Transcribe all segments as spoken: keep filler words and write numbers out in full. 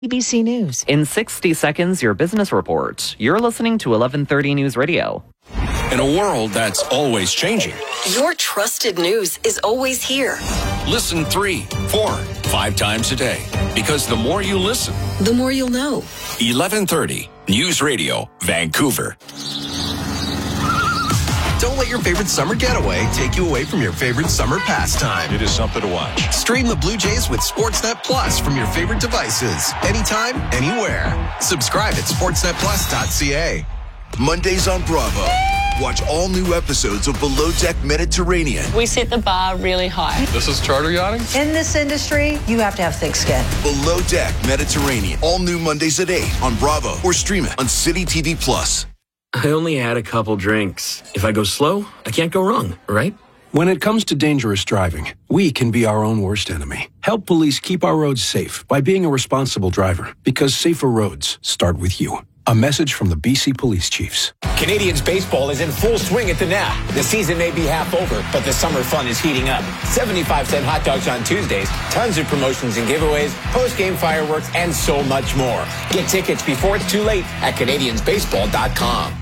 A B C News. In sixty seconds, your business report. You're listening to eleven thirty News Radio. In a world that's always changing, your trusted news is always here. Listen three, four, five times a day. Because the more you listen, the more you'll know. eleven thirty News Radio, Vancouver. Don't let your favorite summer getaway take you away from your favorite summer pastime. It is something to watch. Stream the Blue Jays with Sportsnet Plus from your favorite devices. Anytime, anywhere. Subscribe at sportsnet plus dot c a. Mondays on Bravo. Watch all new episodes of Below Deck Mediterranean. We set the bar really high. This is charter yachting? In this industry, you have to have thick skin. Below Deck Mediterranean. All new Mondays at eight on Bravo or stream it on City T V Plus. I only had a couple drinks. If I go slow, I can't go wrong, right? When it comes to dangerous driving, we can be our own worst enemy. Help police keep our roads safe by being a responsible driver, because safer roads start with you. A message from the B C Police Chiefs. Canadians baseball is in full swing at the N A B. The season may be half over, but the summer fun is heating up. seventy-five cent hot dogs on Tuesdays, tons of promotions and giveaways, post-game fireworks, and so much more. Get tickets before it's too late at Canadians baseball dot com.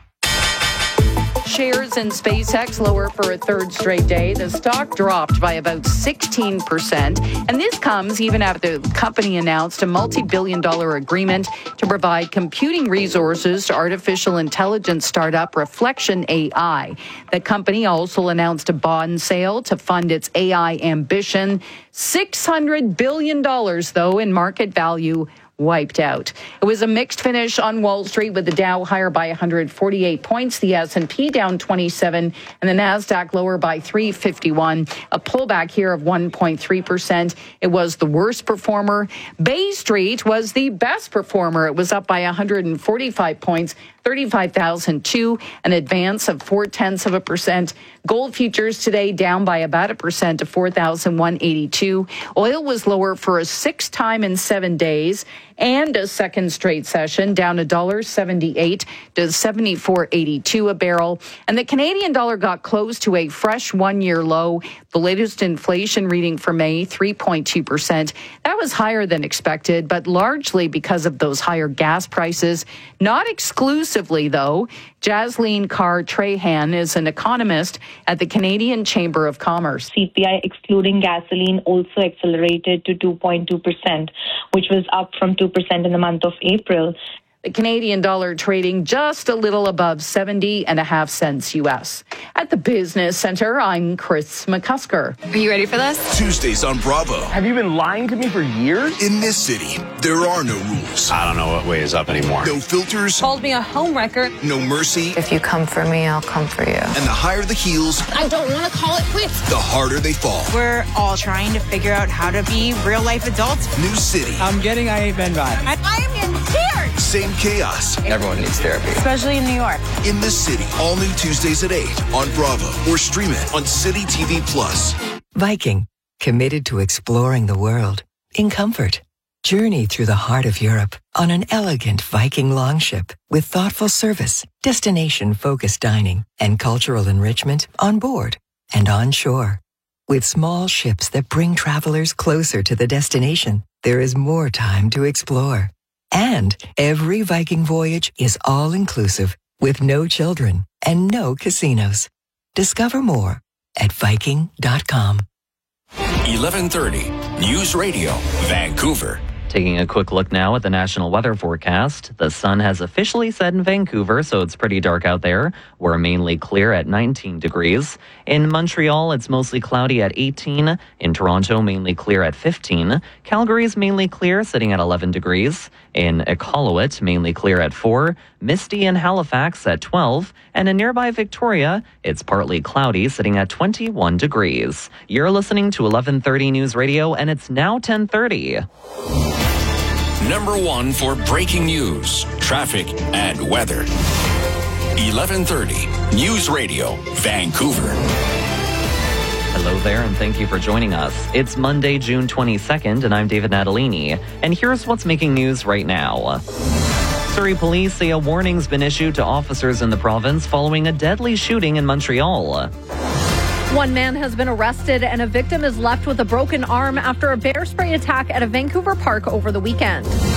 Shares in SpaceX lower for a third straight day. The stock dropped by about sixteen percent. And this comes even after the company announced a multi-billion dollar agreement to provide computing resources to artificial intelligence startup Reflection A I. The company also announced a bond sale to fund its A I ambition. six hundred billion dollars, though, in market value wiped out. It was a mixed finish on Wall Street, with the Dow higher by one hundred forty-eight points, the S and P down twenty-seven, and the Nasdaq lower by three fifty-one. A pullback here of one point three percent. It was the worst performer. Bay Street was the best performer. It was up by one hundred forty-five points, thirty-five thousand two, an advance of four tenths of a percent. Gold futures today down by about a percent to four thousand one hundred eighty-two. Oil was lower for a sixth time in seven days and a second straight session, down one dollar seventy-eight to seventy-four eighty-two a barrel. And the Canadian dollar got close to a fresh one-year low. The latest inflation reading for May, three point two percent. That was higher than expected, but largely because of those higher gas prices. Not exclusively, though. Jasleen Carr-Trahan is an economist at the Canadian Chamber of Commerce. C P I excluding gasoline also accelerated to two point two percent, which was up from two percent in the month of April. The Canadian dollar trading just a little above seventy and a half cents U S. At the Business Center, I'm Chris McCusker. Are you ready for this? Tuesdays on Bravo. Have you been lying to me for years? In this city, there are no rules. I don't know what way is up anymore. No filters. Called me a homewrecker. No mercy. If you come for me, I'll come for you. And the higher the heels, I don't want to call it quits. The harder they fall. We're all trying to figure out how to be real life adults. New city. I'm getting I Ben vibe. I, I am in tears. Same chaos. Everyone needs therapy. Especially in New York. In this city, all new Tuesdays at eight on Bravo or stream it on City T V Plus. Viking, committed to exploring the world in comfort. Journey through the heart of Europe on an elegant Viking longship with thoughtful service, destination-focused dining, and cultural enrichment on board and on shore. With small ships that bring travelers closer to the destination, there is more time to explore. And every Viking voyage is all-inclusive with no children and no casinos. Discover more at Viking dot com. eleven thirty News Radio, Vancouver. Taking a quick look now at the national weather forecast. The sun has officially set in Vancouver, so it's pretty dark out there. We're mainly clear at nineteen degrees. In Montreal, it's mostly cloudy at eighteen. In Toronto, mainly clear at fifteen. Calgary's mainly clear, sitting at eleven degrees. In Iqaluit, mainly clear at four. Misty in Halifax at twelve. And in nearby Victoria, it's partly cloudy, sitting at twenty-one degrees. You're listening to eleven thirty News Radio, and it's now ten thirty. Number one for breaking news, traffic, and weather. eleven thirty News Radio, Vancouver. Hello there, and thank you for joining us. It's Monday, June twenty-second, and I'm David Natalini. And here's what's making news right now. Surrey police say a warning's been issued to officers in the province following a deadly shooting in Montreal. One man has been arrested and a victim is left with a broken arm after a bear spray attack at a Vancouver park over the weekend.